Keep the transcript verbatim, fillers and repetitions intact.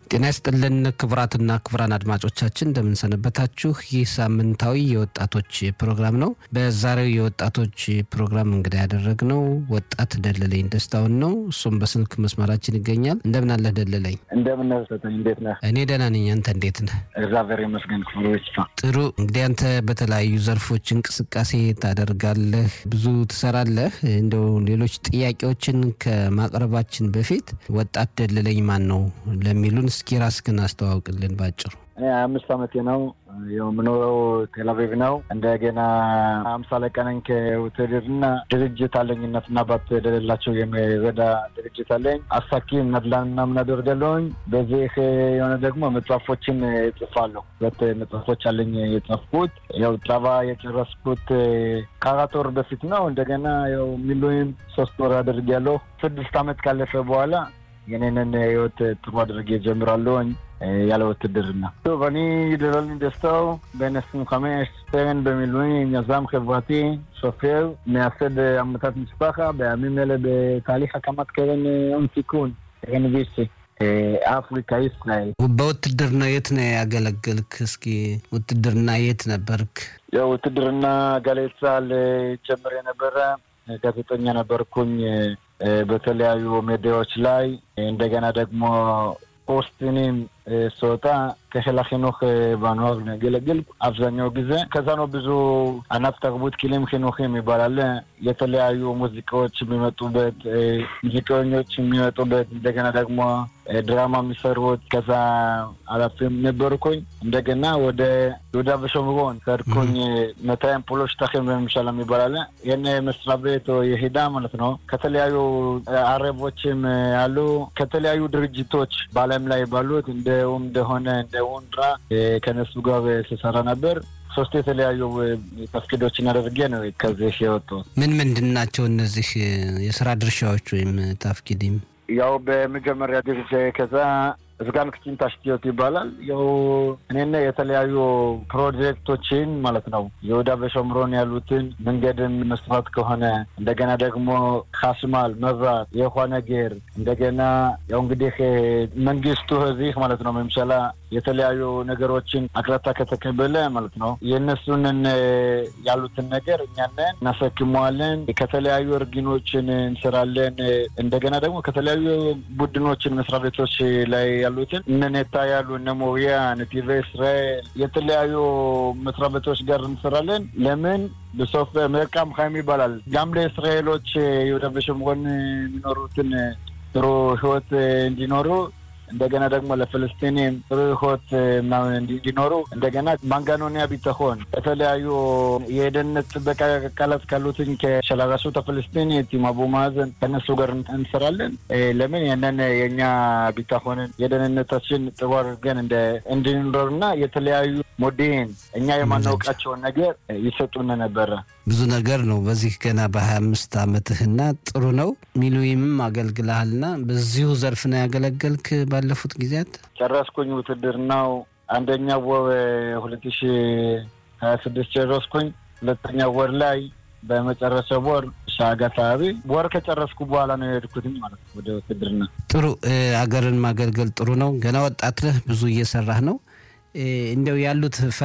ጤና ይስጥልን ክቡራትና ክቡራን አድማጮቻችን እንደምን ሰነበታችሁ። ይህ ሳምንታዊ የወጣቶች ፕሮግራም ነው። በዛሬው የወጣቶች ፕሮግራም እንግዲህ ያደረግነው ወጣት ደለለኝ ደስታውን ነው። እሱም በስልክ መስመራችን ይገኛል። እንደምን አለህ ደለለኝ? እንደምን ነህ? እንዴት ነህ? እኔ ደህና ነኝ። አንተ እንዴት ነህ? እግዚአብሔር ይመስገን። ክብሮች ጥሩ። እንግዲህ አንተ በተለያዩ ዘርፎች እንቅስቃሴ ታደርጋለህ፣ ብዙ ትሰራለህ። እንደው ሌሎች ጥያቄዎችን ከማቅረባችን በፊት ወጣት ደለለኝ ማን ነው ለሚሉን እስኪ ራስህን አስተዋውቅልን ባጭሩ። እኔ አምስት ዓመቴ ነው። የምኖረው ቴል አቪቭ ነው። እንደገና አምሳ አለቃ ነኝ። ከውትድርና ድርጅት አለኝነትና ባት የሌላቸው የሚረዳ ድርጅት አለኝ። አሳኪም ነድላንና ምን አደርጋለሁኝ። በዚህ የሆነ ደግሞ መጽሐፎችን እጽፋለሁ። ሁለት መጽሐፎች አለኝ የጻፍኩት። ያው ጣባ የጨረስኩት ከአራት ወር በፊት ነው። እንደገና ያው ሚሉይም ሶስት ወር አድርጌያለሁ። ስድስት ዓመት ካለፈ በኋላ የኔንን ህይወት ጥሩ አድርጌ ጀምራለሁኝ ያለ ውትድርና። ואני דללኝ ደስታው בן עשרים וחמש, סרן במילואים, יזם חברתי, סופר, מייסד עמותת משפחה, בימים אלה בתהליך הקמת קרן הון סיכון, קרן ቪሲ አፍሪካ ישראל። በውትድርና የት ነው ያገለገልክ? እስኪ ውትድርና የት ነበርክ? ያው ውትድርና ገሌ ጻል ጀምሬ ነበረ። ጋዜጠኛ ነበርኩኝ በተለያዩ ሚዲያዎች ላይ። እንደገና ደግሞ ፖስቲንም ሶታ ከህላ ኺኖኽ ባኖር ነገለግል አብዛኛው ጊዜ። ከዛ ነው ብዙ አናፍ ተርቡት ኪለም ኺኖኽም ይባላል። የተለያዩ ሙዚቃዎች የሚመጡበት፣ ሙዚቀኞች የሚመጡበት፣ እንደገና ደግሞ ድራማ የሚሰሩት ከዛ አላፍም ነበርኩኝ። እንደገና ወደ ወደ በሾምሮን ሰርኩኝ መታየም ፖሎሽ ታኸም በመሻለም ይባላል። የኔ መስሪያ ቤት የሄዳ ማለት ነው። ከተለያዩ አረቦችም አሉ፣ ከተለያዩ ድርጅቶች በዓለም ላይ ባሉት እንደ እንደሆነ እንደ ወንድራ ከነሱ ጋር ተሰራ ነበር። ሶስት የተለያዩ ተፍኪዶችን አድርጌ ነው ከዚህ የወጣሁት። ምን ምንድን ናቸው እነዚህ የሥራ ድርሻዎች ወይም ተፍኪዲም? ያው በመጀመሪያ ደረጃ ከዛ እዝጋን ክቲን ታሽቲዮት ይባላል። ያው እኔና የተለያዩ ፕሮጀክቶችን ማለት ነው የወዳ በሾምሮን ያሉትን መንገድን መስራት ከሆነ እንደገና ደግሞ ካስማል መብራት የውሃ ነገር እንደገና ያው እንግዲህ መንግስቱ እዚህ ማለት ነው መምሰላ የተለያዩ ነገሮችን አቅራታ ከተቀበለ ማለት ነው የነሱንን ያሉትን ነገር እኛን እናሰክመዋለን። ከተለያዩ እርግኖችን እንሰራለን። እንደገና ደግሞ ከተለያዩ ቡድኖችን መስሪያ ቤቶች ላይ ያሉትን እነነታ ያሉ እነ ሞሪያ ነቲቭ እስራኤል የተለያዩ መስሪያ ቤቶች ጋር እንሰራለን። ለምን በሶፍ መልካም ኻይም ይባላል ጋም ለእስራኤሎች ይወዳ በሸምሮን የሚኖሩትን ጥሩ ህይወት እንዲኖሩ እንደገና ደግሞ ለፍልስጤንም ጥሩ ህይወት ምናምን እንዲኖሩ እንደገና ማንጋኖኒያ ቢተሆን የተለያዩ የደህንነት ጥበቃ አካላት ካሉትን ከሸላራሱ ተፍልስጤን የቲማቡ ማዘን ከነሱ ጋር እንሰራለን። ለምን ያንን የኛ ቢተሆንን የደህንነታችን ጥሩ አድርገን እንደ እንድንኖርና የተለያዩ ሞዴን እኛ የማናውቃቸው ነገር ይሰጡን ነበር። ብዙ ነገር ነው። በዚህ ገና በሀያ አምስት ዓመትህና ጥሩ ነው። ሚሉይምም አገልግለሃልና በዚሁ ዘርፍ ነው ያገለገልክ ባለፉት ጊዜያት? ጨረስኩኝ ውትድርናው አንደኛው ወር ሁለት ሺህ ሃያ ስድስት ጨረስኩኝ። ሁለተኛው ወር ላይ በመጨረሻው ወር ሻጋታቢ ወር ከጨረስኩ በኋላ ነው የሄድኩት ማለት ነው ወደ ውትድርና። ጥሩ። አገርን ማገልገል ጥሩ ነው። ገና ወጣት ነህ፣ ብዙ እየሰራህ ነው። እንደው ያሉት